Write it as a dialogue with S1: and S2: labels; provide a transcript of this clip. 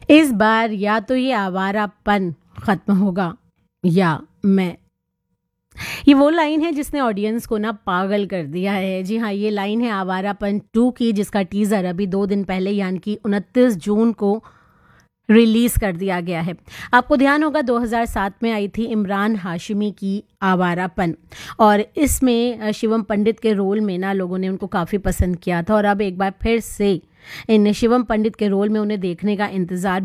S1: इस बार या तो ये आवारापन खत्म होगा या मैं। ये वो लाइन है जिसने ऑडियंस को ना पागल कर दिया है। जी हाँ, ये लाइन है आवारापन 2 की, जिसका टीजर अभी 2 दिन पहले यानी कि 29 जून को रिलीज कर दिया गया है। आपको ध्यान होगा 2007 में आई थी इमरान हाशमी की आवारापन, और इसमें शिवम पंडित के रोल में ना लोगों ने उनको काफ़ी पसंद किया था, और अब एक बार फिर से इन शिवम पंडित के रोल में उन्हें देखने का इंतज़ार